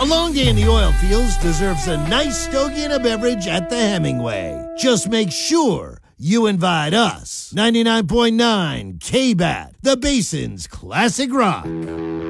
A long day in the oil fields deserves a nice stogie and a beverage at the Hemingway. Just make sure you invite us. 99.9 K-Bat, the Basin's classic rock.